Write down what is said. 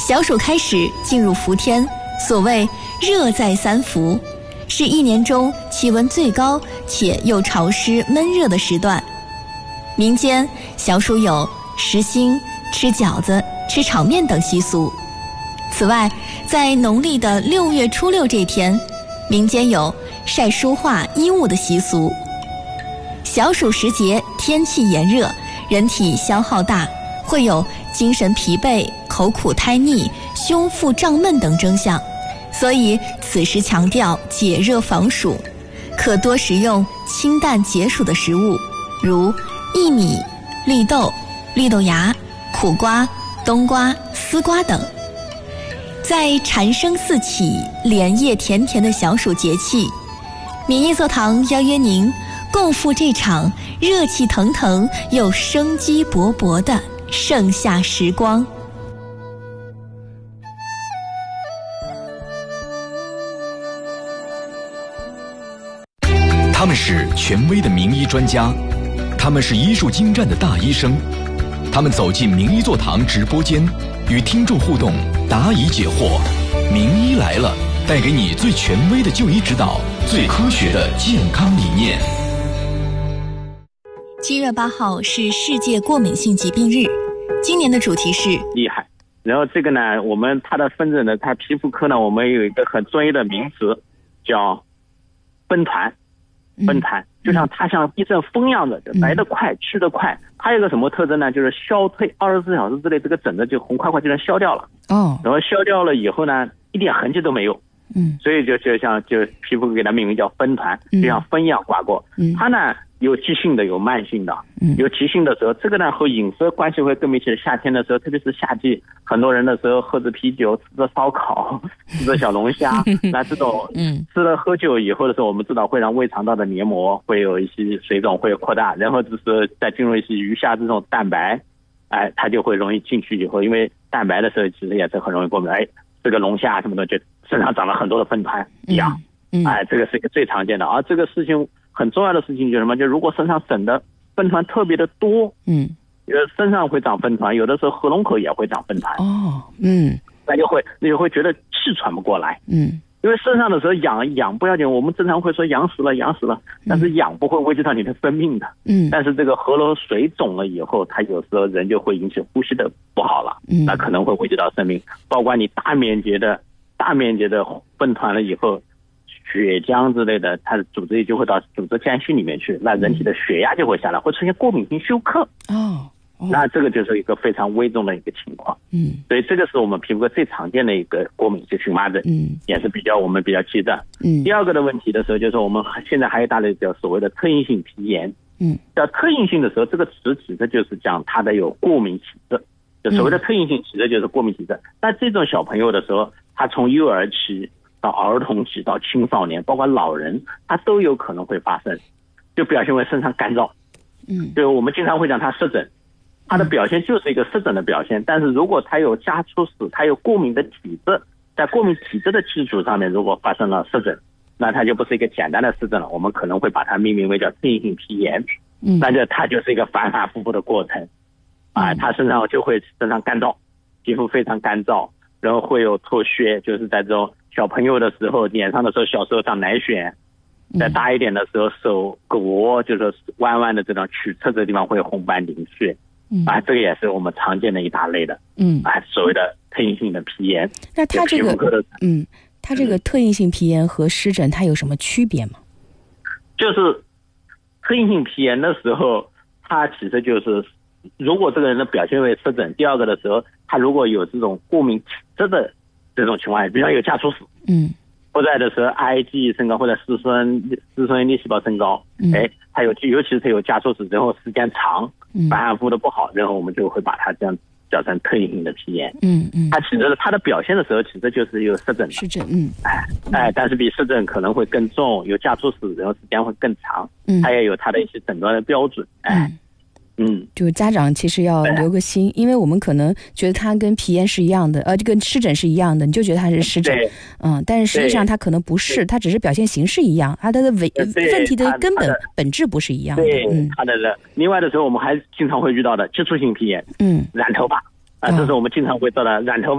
小暑开始进入伏天，所谓热在三伏，是一年中气温最高且又潮湿闷热的时段。民间小暑有食星、吃饺子、吃炒面等习俗。此外，在农历的6月初6这天，民间有晒书画衣物的习俗。小暑时节，天气炎热，人体消耗大，会有精神疲惫、口苦胎腻、胸腹胀闷等征象，所以此时强调解热防暑，可多食用清淡解暑的食物，如薏米、绿豆、绿豆芽、苦瓜、冬瓜、丝瓜等。在蝉声四起、莲叶甜甜的小暑节气，免疫色堂邀约您共赴这场热气腾腾又生机勃勃的盛夏时光。 他们是权威的名医专家，他们是医术精湛的大医生，他们走进名医座堂直播间，与听众互动，答疑解惑。名医来了，带给你最权威的就医指导，最科学的健康理念。 7月8号是世界过敏性疾病日，今年的主题是厉害。然后这个呢，它的分诊呢，它皮肤科呢，我们有一个很专业的名词叫奔团。奔团就像它像一阵风一样的，来得快去得快。它有个什么特征呢？就是消退24小时之内，这个疹子就红块块就能消掉了。然后消掉了以后呢，一点痕迹都没有。所以就皮肤给它命名叫奔团，就像风一样刮过。它呢有急性的，有慢性的。有急性的时候，这个呢和饮食关系会更密切。夏天的时候，特别是夏季，很多人的时候喝着啤酒，吃着烧烤，吃着小龙虾，那这种吃了喝酒以后的时候，我们知道会让胃肠道的黏膜会有一些水肿会扩大，然后就是再进入一些余下这种蛋白，它就会容易进去以后，因为蛋白的时候其实也是很容易过敏。这个龙虾什么的就身上长了很多的粪团一样。这个是一个最常见的。而这个事情很重要的事情就是什么？就如果身上省的粪团特别的多，身上会长粪团，有的时候喉咙口也会长粪团。那就会觉得气喘不过来。因为身上的时候痒不要紧，我们正常会说痒死了，但是痒不会危及到你的生命的。但是这个喉咙水肿了以后，它有时候人就会引起呼吸的不好了，那可能会危及到生命。包括你大面积的粪团了以后，血浆之类的，它的组织液就会到组织间隙里面去，那人体的血压就会下来，会出现过敏性休克。那这个就是一个非常危重的一个情况。所以这个是我们皮肤科最常见的一个过敏性荨麻疹，也是我们比较忌惮。第二个的问题的时候，就是我们现在还有大类叫所谓的特应性皮炎。叫特应性的时候，这个词其实就是讲它的有过敏体质，就所谓的特应性体质就是过敏体质。那这种小朋友的时候，他从幼儿期到儿童期到青少年，包括老人，他都有可能会发生，就表现为身上干燥。就我们经常会讲他湿疹。它的表现就是一个湿疹的表现，但是如果它有家族史，它有过敏的体质，在过敏体质的基础上面，如果发生了湿疹，那它就不是一个简单的湿疹了，我们可能会把它命名为叫特应性皮炎。那它就是一个反反复复的过程。它身上干燥，皮肤非常干燥，然后会有脱屑，就是在这种小朋友的时候，脸上的时候，小时候长奶癣，再大一点的时候，手胳膊就是弯弯的这种曲侧的地方会红斑鳞屑。这个也是我们常见的一大类的，所谓的特应性的皮炎。 那它这个特应性皮炎和湿疹它有什么区别吗？ 就是特应性皮炎的时候，它其实就是如果这个人的表现为湿疹，第二个的时候，他如果有这种过敏体质的这种情况，比方有家族史，不在的时候 IgE 升高或者嗜酸盐粒细胞升高，它尤其是它有家族史，然后时间长，反反复复的不好，然后我们就会把它这样叫成特应性的皮炎。它其实它的表现的时候，其实就是有湿疹但是比湿疹可能会更重，有家族史，然后时间会更长，它也有它的一些诊断的标准。 就是家长其实要留个心，因为我们可能觉得它跟皮炎是一样的，这跟湿疹是一样的，你就觉得它是湿疹，但是实际上它可能不是，它只是表现形式一样，它的问题的根本质不是一样的。 它的另外的时候，我们还经常会遇到的接触性皮炎，染头发这是我们经常会到的染头发。